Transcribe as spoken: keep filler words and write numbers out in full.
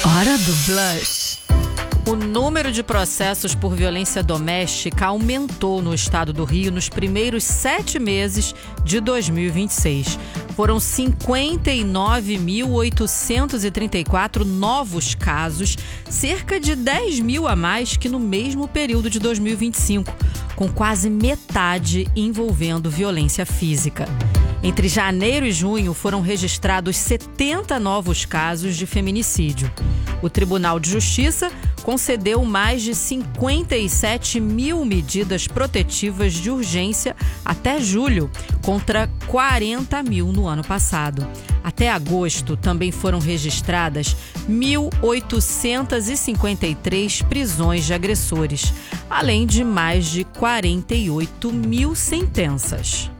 Hora do Blush. O número de processos por violência doméstica aumentou no estado do Rio nos primeiros sete meses de dois mil e vinte e seis. Foram cinquenta e nove mil oitocentos e trinta e quatro novos casos, cerca de dez mil a mais que no mesmo período de dois mil e vinte e cinco, com quase metade envolvendo violência física. Entre janeiro e junho foram registrados setenta novos casos de feminicídio. O Tribunal de Justiça concedeu mais de cinquenta e sete mil medidas protetivas de urgência até julho, contra quarenta mil no ano passado. Até agosto, também foram registradas mil oitocentas e cinquenta e três prisões de agressores, além de mais de quarenta e oito mil sentenças.